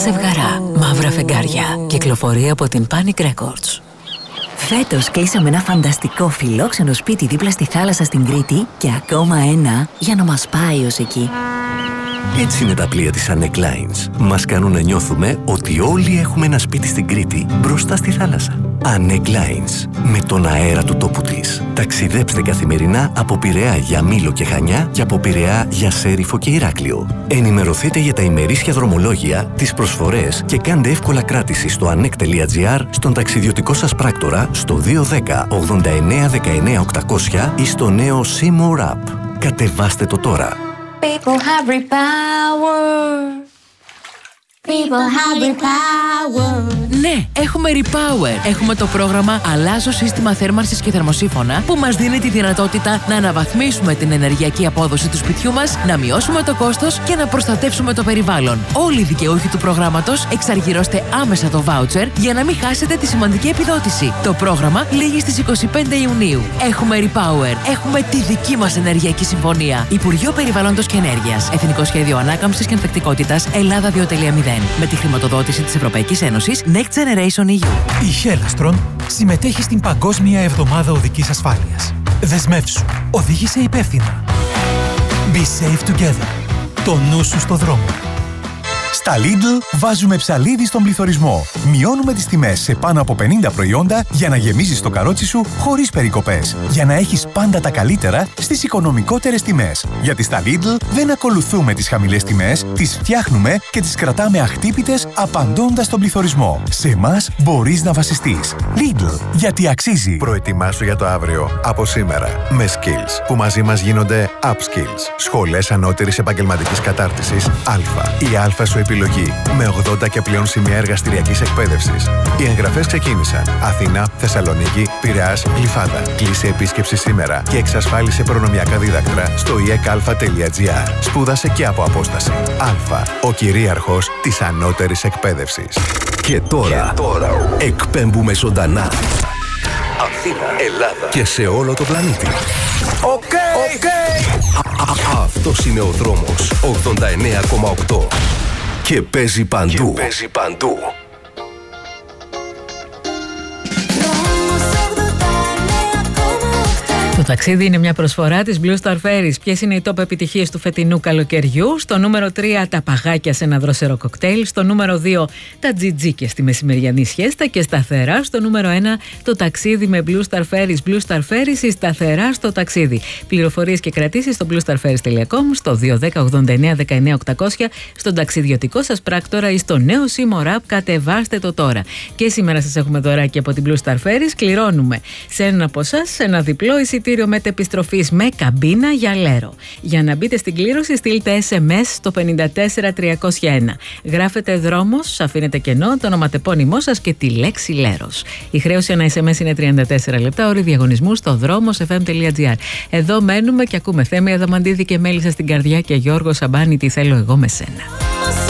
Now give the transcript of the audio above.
ζευγαρά, μαύρα φεγγάρια. Κυκλοφορεί από την Panic Records. Φέτος κλείσαμε ένα φανταστικό φιλόξενο σπίτι δίπλα στη θάλασσα στην Κρήτη και ακόμα ένα για να μας πάει ως εκεί. Έτσι είναι τα πλοία της Annec Lines. Μας κάνουν να νιώθουμε ότι όλοι έχουμε ένα σπίτι στην Κρήτη μπροστά στη θάλασσα. Annec Lines. Με τον αέρα του τόπου της. Ταξιδέψτε καθημερινά από Πειραιά για Μήλο και Χανιά και από Πειραιά για Σέριφο και Ηράκλειο. Ενημερωθείτε για τα ημερήσια δρομολόγια, τις προσφορές και κάντε εύκολα κράτηση στο annec.gr, στον ταξιδιωτικό σας πράκτορα, στο 210 89 19 800 ή στο νέο Seymour App. Κατεβάστε το τώρα. People have repower. People have repower. Ναι, έχουμε Repower. Έχουμε το πρόγραμμα Αλλάζω σύστημα θέρμανσης και θερμοσύφωνα που μας δίνει τη δυνατότητα να αναβαθμίσουμε την ενεργειακή απόδοση του σπιτιού μας, να μειώσουμε το κόστος και να προστατεύσουμε το περιβάλλον. Όλοι οι δικαιούχοι του προγράμματος εξαργυρώστε άμεσα το voucher για να μην χάσετε τη σημαντική επιδότηση. Το πρόγραμμα λήγει στις 25 Ιουνίου. Έχουμε Repower. Έχουμε τη δική μας ενεργειακή συμφωνία. Υπουργείο Περιβάλλοντος και Ενέργειας. Εθνικό Σχέδιο Ανάκαμψης και Ανθεκτικότητας Ελλάδα 2.0. Με τη χρηματοδότηση της Ευρωπαϊκής Ένωσης Next Generation EU. Η Hellastron συμμετέχει στην Παγκόσμια Εβδομάδα Οδικής Ασφάλειας. Δεσμεύσου. Οδήγησε υπεύθυνα. Be safe together. Το νου σου στο δρόμο. Στα Lidl βάζουμε ψαλίδι στον πληθωρισμό. Μειώνουμε τις τιμές σε πάνω από 50 προϊόντα για να γεμίζεις το καρότσι σου χωρίς περικοπές. Για να έχεις πάντα τα καλύτερα στις οικονομικότερες τιμές. Γιατί στα Lidl δεν ακολουθούμε τις χαμηλές τιμές, τις φτιάχνουμε και τις κρατάμε αχτύπητες απαντώντας στον πληθωρισμό. Σε εμάς μπορείς να βασιστείς. Lidl, γιατί αξίζει. Προετοιμάσου για το αύριο από σήμερα με Skills, που μαζί μας γίνονται Upskills. Σχολές ανώτερης επαγγελματικής κατάρτισης Α. Η Α σου επιλογή με 80 και πλέον σημεία εργαστηριακής εκπαίδευσης. Οι εγγραφές ξεκίνησαν. Αθήνα, Θεσσαλονίκη, Πειραιάς, Γλυφάδα. Κλείσε επίσκεψη σήμερα και εξασφάλισε προνομιακά δίδακτρα στο ekalfa.gr. Σπούδασε και από απόσταση. Α. Ο κυρίαρχος της ανώτερης εκπαίδευσης. Και τώρα εκπέμπουμε ζωντανά. Αθήνα, Ελλάδα και σε όλο το πλανήτη. Οκ. Αυτός είναι ο δρόμος 89,8 και παίζει παντού. Το ταξίδι είναι μια προσφορά της Blue Star Ferries. Ποιες είναι οι top επιτυχίες του φετινού καλοκαιριού? Στο νούμερο 3 τα παγάκια σε ένα δροσερό κοκτέιλ. Στο νούμερο 2 τα τζιτζίκια στη μεσημεριανή σιέστα. Και σταθερά στο νούμερο 1 το ταξίδι με Blue Star Ferries. Blue Star Ferries, η σταθερά στο ταξίδι. Πληροφορίες και κρατήσεις στο bluestarferries.com, στο 210 89 19 800, στον ταξιδιωτικό σας πράκτορα ή στο νέο Seymour App. Κατεβάστε το τώρα. Και σήμερα σας έχουμε δωράκι από την Blue Star Ferries. Κληρώνουμε σε έναν από εσάς ένα διπλό εισιτήριο μετεπιστροφής με καμπίνα για Λέρο. Για να μπείτε στην κλήρωση, στείλτε SMS στο 54301. Γράφετε δρόμος, αφήνετε κενό, το ονοματεπώνυμό σας και τη λέξη Λέρος. Η χρέωση ένα SMS είναι 34 λεπτά, όροι διαγωνισμού στο δρόμος.fm.gr. Εδώ μένουμε και ακούμε Θέμη Αδαμαντίδη και Μέλισσα στην καρδιά και Γιώργο Σαμπάνη, τι θέλω εγώ με σένα.